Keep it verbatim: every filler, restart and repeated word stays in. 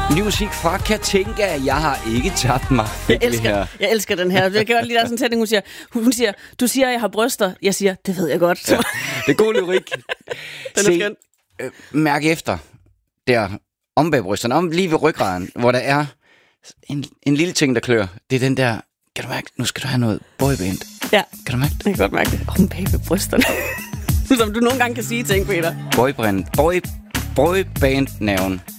Ny musik fra Katinka. Jeg har ikke tabt mig. Jeg elsker, jeg elsker den her. Jeg kan godt lide, der er sådan en sætning, hun siger, hun siger, du siger, jeg har bryster. Jeg siger, det ved jeg godt. Ja, det er god lyrik. Den er skøn. Øh, mærk efter, der om bag brysterne, om lige ved ryggraden, hvor der er en, en lille ting, der klør. Det er den der, kan du mærke, nu skal du have noget boyband. Ja. Kan du mærke det? Jeg kan godt mærke det. Om bag ved brysterne. Som du nogle gange kan sige ting, Peter. Boyband, boy, boyband-nerven.